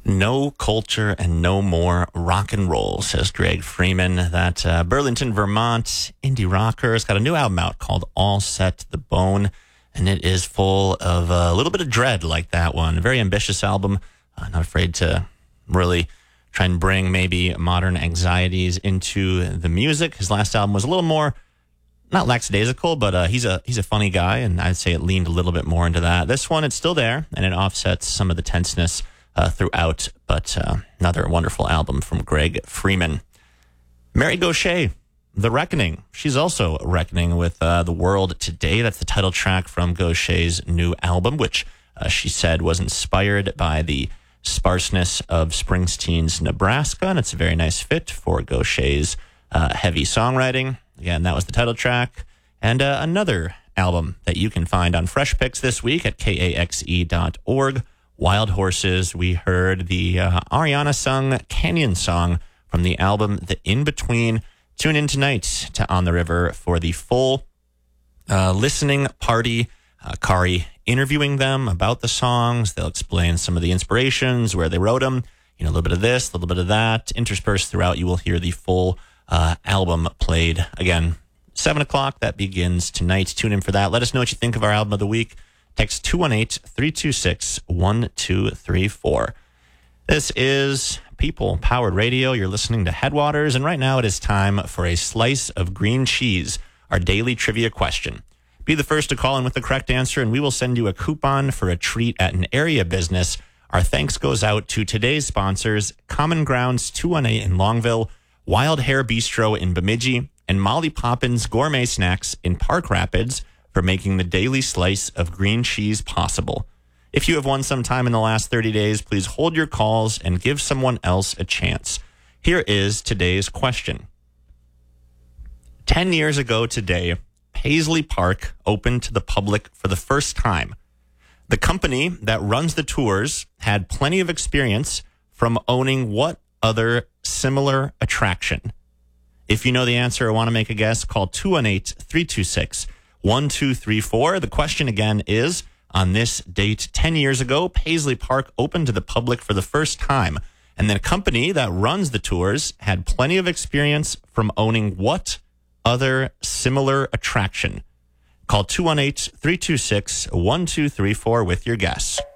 No culture and no more rock and roll, says Greg Freeman. That Burlington, Vermont indie rocker has got a new album out called All Set the Bone, and it is full of a little bit of dread like that one. A very ambitious album, not afraid to really try and bring maybe modern anxieties into the music. His last album was a little more, not lackadaisical, but he's a funny guy, and I'd say it leaned a little bit more into that. This one, it's still there, and it offsets some of the tenseness throughout, but another wonderful album from Greg Freeman. Mary Gauthier, The Reckoning. She's also reckoning with the world today. That's the title track from Gauthier's new album, which she said was inspired by the sparseness of Springsteen's Nebraska, and it's a very nice fit for Gauthier's heavy songwriting. Again, that was the title track. And another album that you can find on Fresh Picks this week at kaxe.org. Wild Horses. We heard the Ariana sung Canyon Song from the album The In Between. Tune in tonight to On the River for the full listening party. Kari interviewing them about the songs. They'll explain some of the inspirations, where they wrote them, a little bit of this, a little bit of that. Interspersed throughout, you will hear the full album played. Again, 7 o'clock, that begins tonight. Tune in for that. Let us know what you think of our album of the week. Text 218-326-1234. This is People Powered Radio. You're listening to Headwaters, and right now it is time for a slice of green cheese, our daily trivia question. Be the first to call in with the correct answer, and we will send you a coupon for a treat at an area business. Our thanks goes out to today's sponsors, Common Grounds 218 in Longville, Wild Hair Bistro in Bemidji, and Molly Poppins Gourmet Snacks in Park Rapids, for making the daily slice of green cheese possible. If you have won some time in the last 30 days, please hold your calls and give someone else a chance. Here is today's question. 10 years ago today, Paisley Park opened to the public for the first time. The company that runs the tours had plenty of experience from owning what other similar attraction? If you know the answer or want to make a guess, call 218-326-1234. The question again is, on this date 10 years ago, Paisley Park opened to the public for the first time, and the company that runs the tours had plenty of experience from owning what other similar attraction? Call 218-326-1234 with your guess.